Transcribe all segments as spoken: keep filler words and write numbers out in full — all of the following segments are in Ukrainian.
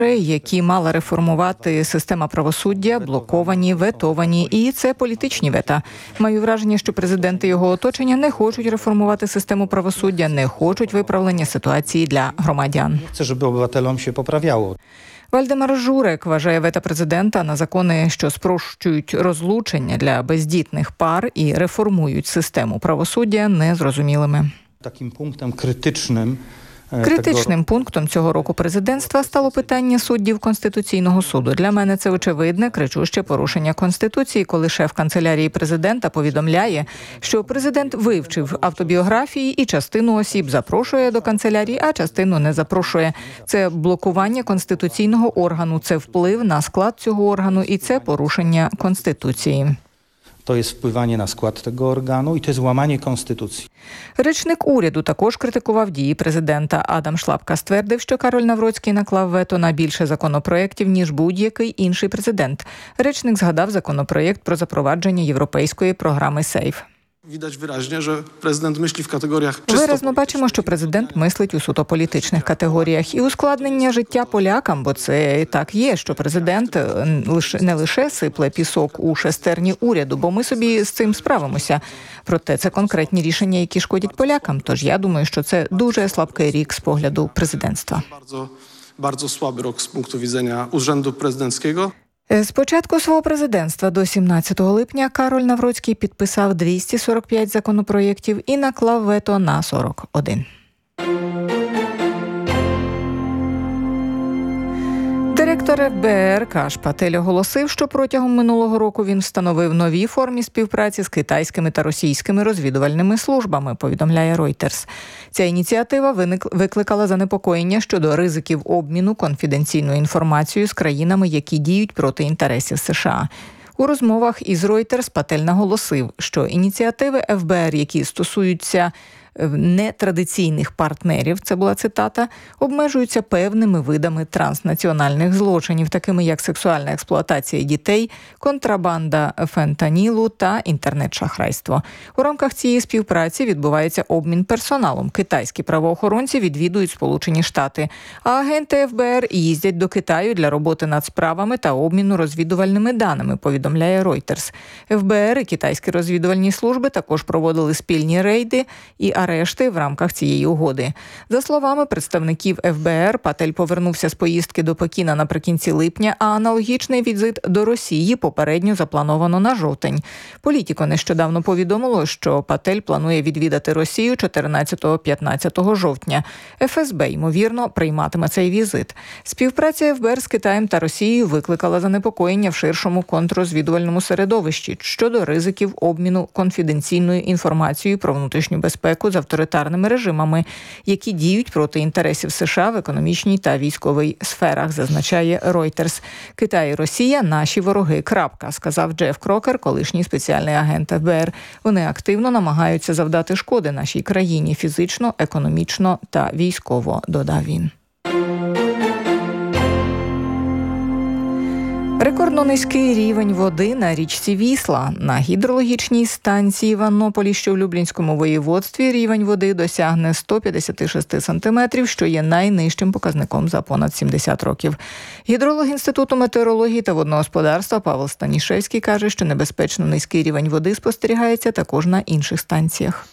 які мала реформувати система правосуддя, блоковані, ветовані, і це політичні вета. Маю враження, що президент і його оточення не хочуть реформувати систему правосуддя, не хочуть виправлення ситуації для громадян. Chcę, żeby obywatelom się poprawiało. Вальдемар Журек вважає вето президента на закони, що спрощують розлучення для бездітних пар і реформують систему правосуддя, незрозумілими. Таким пунктом критичним Критичним пунктом цього року президентства стало питання суддів Конституційного суду. Для мене це очевидне, кричуще порушення Конституції, коли шеф канцелярії президента повідомляє, що президент вивчив автобіографії і частину осіб запрошує до канцелярії, а частину не запрошує. Це блокування конституційного органу, це вплив на склад цього органу і це порушення Конституції. To jest wpływanie na skład tego organu i to jest łamanie konstytucji. Речник уряду також критикував дії президента. Адам Шлапка ствердив, що Кароль Навроцький наклав вето на більше законопроєктів, ніж будь-який інший президент. Речник згадав законопроєкт про запровадження європейської програми «Сейф». Widać wyraźnie, że prezydent myśli w kategoriach czysto... Виразно бачимо, що президент мислить у суто політичних категоріях. І ускладнення життя полякам, бо це і так є, що президент не лише сипле пісок у шестерні уряду, бо ми собі з цим справимося. Проте це конкретні рішення, які шкодять полякам. Тож я думаю, що це дуже слабкий рік з погляду президентства. Bardzo, bardzo słaby rok z punktu widzenia urzędu prezydenckiego. З початку свого президентства до сімнадцятого липня Кароль Навроцький підписав двісті сорок п'ять законопроєктів і наклав вето на сорок один. Директор еф бе ер Каш Патель оголосив, що протягом минулого року він встановив нові форми співпраці з китайськими та російськими розвідувальними службами, повідомляє Reuters. Ця ініціатива викликала занепокоєння щодо ризиків обміну конфіденційною інформацією з країнами, які діють проти інтересів США. У розмовах із Reuters Патель наголосив, що ініціативи еф бе ер, які стосуються нетрадиційних партнерів, це була цитата, обмежуються певними видами транснаціональних злочинів, такими як сексуальна експлуатація дітей, контрабанда фентанілу та інтернет-шахрайство. У рамках цієї співпраці відбувається обмін персоналом. Китайські правоохоронці відвідують Сполучені Штати, а агенти еф бе ер їздять до Китаю для роботи над справами та обміну розвідувальними даними, повідомляє Reuters. еф бе ер і китайські розвідувальні служби також проводили спільні рейди і арешти в рамках цієї угоди. За словами представників еф бе ер, Патель повернувся з поїздки до Пекіна наприкінці липня, а аналогічний візит до Росії попередньо заплановано на жовтень. Політіко нещодавно повідомило, що Патель планує відвідати Росію чотирнадцятого-п'ятнадцятого жовтня. еф ес бе, ймовірно, прийматиме цей візит. Співпраця еф бе ер з Китаєм та Росією викликала занепокоєння в ширшому контррозвідувальному середовищі щодо ризиків обміну конфіденційною інформацією про внутрішню безпеку з авторитарними режимами, які діють проти інтересів США в економічній та військовій сферах, зазначає Reuters. Китай і Росія – наші вороги. Крапка, сказав Джеф Крокер, колишній спеціальний агент еф бе ер. Вони активно намагаються завдати шкоди нашій країні фізично, економічно та військово, додав він. Рекордно низький рівень води на річці Вісла. На гідрологічній станції в Аннополі, що в Люблінському воєводстві, рівень води досягне сто п'ятдесят шість сантиметрів, що є найнижчим показником за понад сімдесят років. Гідролог Інституту метеорології та водного господарства Павел Станішевський каже, що небезпечно низький рівень води спостерігається також на інших станціях.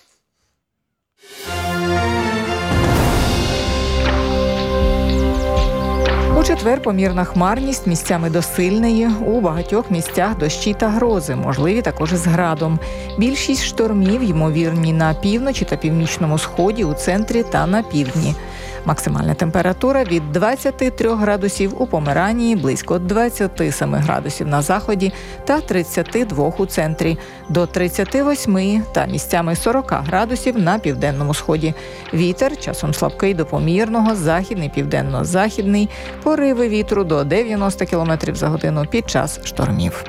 У четвер помірна хмарність, місцями до сильної, у багатьох місцях дощі та грози, можливі також з градом. Більшість штормів ймовірні на півночі та північному сході, у центрі та на півдні. Максимальна температура від двадцяти трьох градусів у Померанії, близько двадцяти семи градусів на заході та тридцяти двох у центрі, до тридцяти восьми та місцями сорока градусів на південному сході. Вітер часом слабкий до помірного, західний, південно-західний, пориви вітру до дев'яноста кілометрів за годину під час штормів.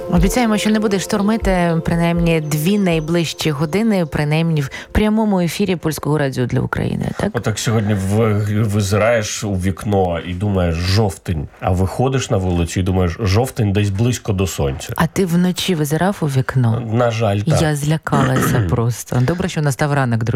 Обіцяємо, що не буде штормити принаймні дві найближчі години, принаймні в прямому ефірі Польського радіо для України, так? Отак сьогодні в- визираєш у вікно і думаєш жовтень, а виходиш на вулицю і думаєш жовтень десь близько до сонця. А ти вночі визирав у вікно? На жаль, так. Я злякалася просто. Добре, що настав ранок, друзі.